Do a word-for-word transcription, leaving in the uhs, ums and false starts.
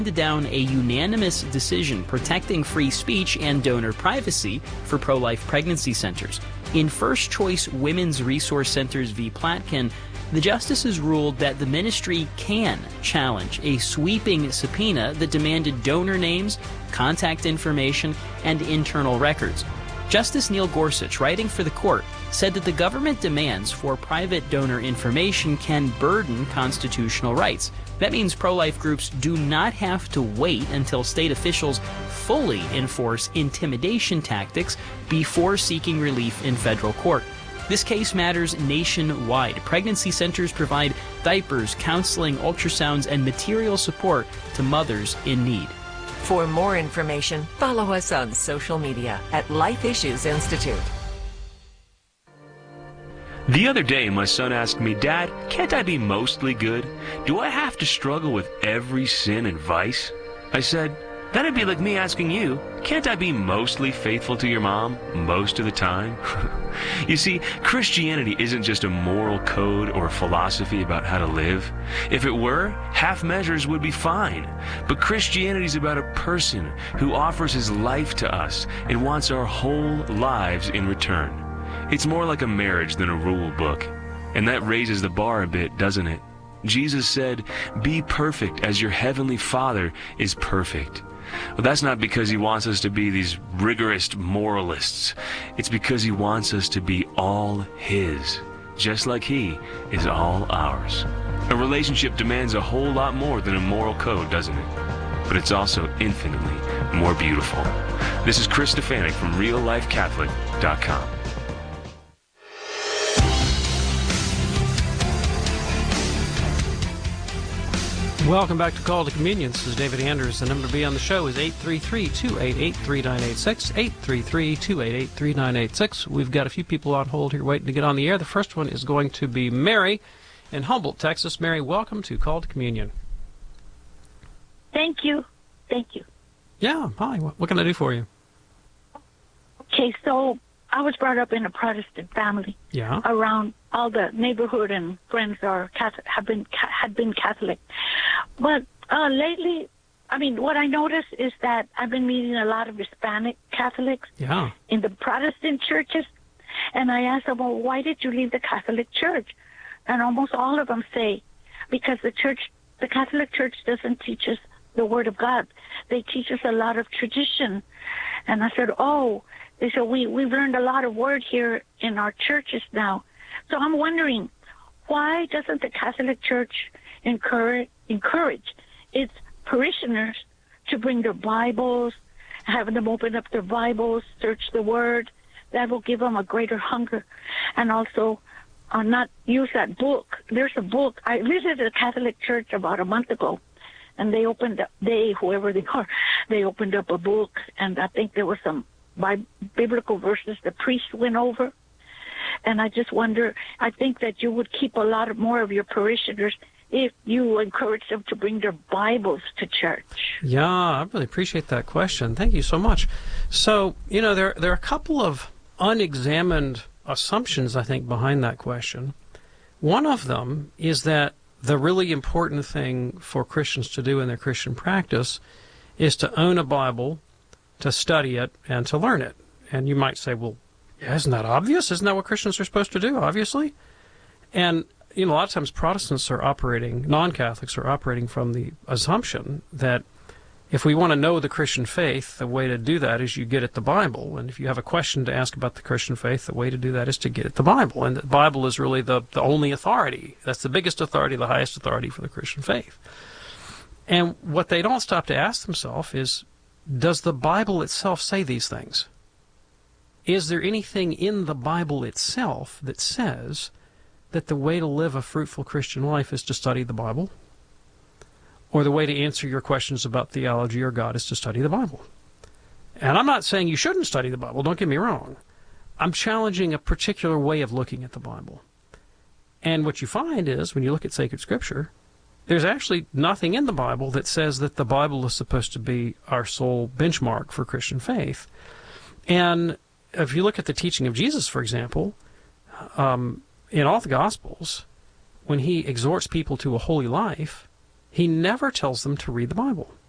down a unanimous decision protecting free speech and donor privacy for pro-life pregnancy centers. In First Choice Women's Resource Centers v. Platkin, the justices ruled that the ministry can challenge a sweeping subpoena that demanded donor names, contact information, and internal records. Justice Neil Gorsuch, writing for the court, said that the government demands for private donor information can burden constitutional rights. That means pro-life groups do not have to wait until state officials fully enforce intimidation tactics before seeking relief in federal court. This case matters nationwide. Pregnancy centers provide diapers, counseling, ultrasounds, and material support to mothers in need. For more information, follow us on social media at Life Issues Institute. The other day, my son asked me, "Dad, can't I be mostly good? Do I have to struggle with every sin and vice?" I said, "That'd be like me asking you, can't I be mostly faithful to your mom most of the time?" You see, Christianity isn't just a moral code or a philosophy about how to live. If it were, half measures would be fine. But Christianity is about a person who offers his life to us and wants our whole lives in return. It's more like a marriage than a rule book. And that raises the bar a bit, doesn't it? Jesus said, "Be perfect as your heavenly Father is perfect." Well, that's not because he wants us to be these rigorous moralists. It's because he wants us to be all his, just like he is all ours. A relationship demands a whole lot more than a moral code, doesn't it? But it's also infinitely more beautiful. This is Chris Stefanik from real life catholic dot com. Welcome back to Call to Communion. This is David Anders. The number to be on the show is eight three three, two eight eight, three nine eight six, eight three three, two eight eight, three nine eight six. We've got a few people on hold here waiting to get on the air. The first one is going to be Mary in Humboldt, Texas. Mary, welcome to Call to Communion. Thank you. Thank you. Yeah, hi. What can I do for you? Okay, so I was brought up in a Protestant family. Yeah. Around all the neighborhood and friends are Catholic, have been had been Catholic, but uh, lately, I mean, what I noticed is that I've been meeting a lot of Hispanic Catholics. Yeah. In the Protestant churches, and I asked them, "Well, why did you leave the Catholic Church?" And almost all of them say, "Because the church, the Catholic Church, doesn't teach us the Word of God. They teach us a lot of tradition." And I said, "Oh." They said, we, we've learned a lot of word here in our churches now. So I'm wondering, why doesn't the Catholic Church encourage, encourage its parishioners to bring their Bibles, have them open up their Bibles, search the Word? That will give them a greater hunger. And also, uh, not use that book. There's a book. I visited a Catholic church about a month ago, and they opened up, they, whoever they are, they opened up a book, and I think there were some by biblical verses the priest went over. And I just wonder, I think that you would keep a lot of more of your parishioners if you encourage them to bring their Bibles to church. Yeah, I really appreciate that question. Thank you so much. So, you know, there, there are a couple of unexamined assumptions, I think, behind that question. One of them is that the really important thing for Christians to do in their Christian practice is to own a Bible, to study it, and to learn it. And you might say, well, yeah, isn't that obvious? Isn't that what Christians are supposed to do, obviously? And, you know, a lot of times Protestants are operating, non-Catholics are operating from the assumption that if we want to know the Christian faith, the way to do that is you get at the Bible. And if you have a question to ask about the Christian faith, the way to do that is to get at the Bible. And the Bible is really the, the only authority. That's the biggest authority, the highest authority for the Christian faith. And what they don't stop to ask themselves is, does the Bible itself say these things? Is there anything in the Bible itself that says that the way to live a fruitful Christian life is to study the Bible? Or the way to answer your questions about theology or God is to study the Bible? And I'm not saying you shouldn't study the Bible, don't get me wrong. I'm challenging a particular way of looking at the Bible. And what you find is, when you look at sacred Scripture, there's actually nothing in the Bible that says that the Bible is supposed to be our sole benchmark for Christian faith. And if you look at the teaching of Jesus, for example, um, in all the Gospels, when he exhorts people to a holy life, he never tells them to read the Bible.